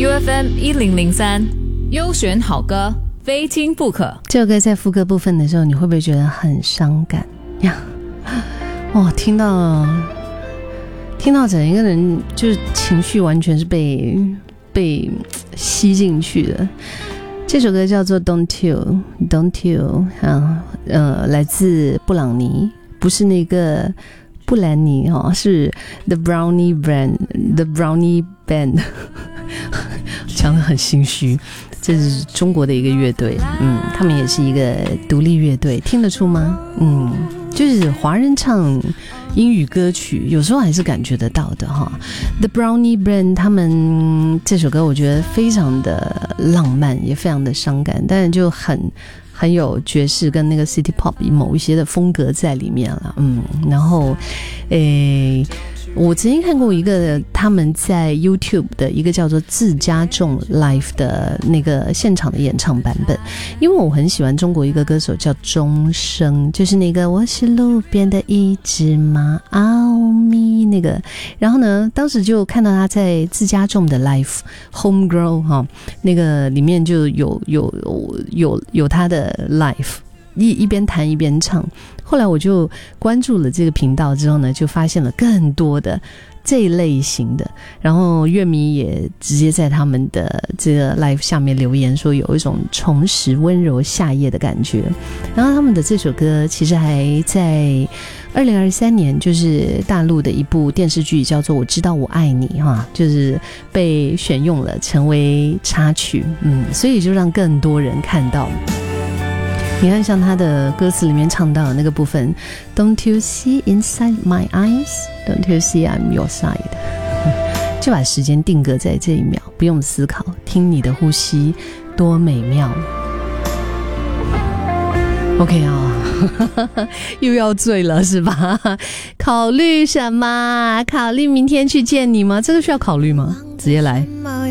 UFM 1003，优选好歌，非听不可。 这首歌在副歌部分的时候，你会不会觉得很伤感呀？哇，听到整一个人就是情绪完全是被吸进去的。这首歌叫做 Don't You 来自布朗尼，不是那个布兰妮是 The Brownie Band 讲得很心虚，这是中国的一个乐队，他们也是一个独立乐队，听得出吗？就是华人唱英语歌曲有时候还是感觉得到的哈。The Brownie Band 他们这首歌我觉得非常的浪漫，也非常的伤感，但是就很有爵士跟那个 City Pop 某一些的风格在里面了。然后我曾经看过一个他们在 YouTube 的一个叫做自家众 Live 的那个现场的演唱版本，因为我很喜欢中国一个歌手叫钟声，就是那个我是路边的一只马奥咪那个，然后呢当时就看到他在自家众的 Live Homegrown 那个里面就有他的 Live一边弹一边唱。后来我就关注了这个频道之后呢，就发现了更多的这一类型的，然后乐迷也直接在他们的这个 live 下面留言说有一种重拾温柔夏夜的感觉。然后他们的这首歌其实还在2023年就是大陆的一部电视剧叫做《我知道我爱你》就是被选用了成为插曲，所以就让更多人看到。你看像他的歌词里面唱到的那个部分 Don't you see inside my eyes Don't you see I'm your side 就把时间定格在这一秒，不用思考，听你的呼吸多美妙。 OK 又要醉了是吧？考虑什么？考虑明天去见你吗？这个需要考虑吗？直接来。